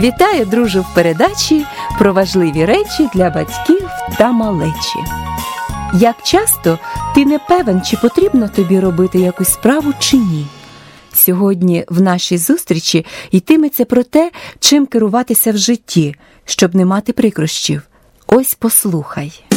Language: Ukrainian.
Вітаю, друже, в передачі про важливі речі для батьків та малечі. Як часто ти не певен, чи потрібно тобі робити якусь справу чи ні? Сьогодні в нашій зустрічі йтиметься про те, чим керуватися в житті, щоб не мати прикрощів. Ось послухай.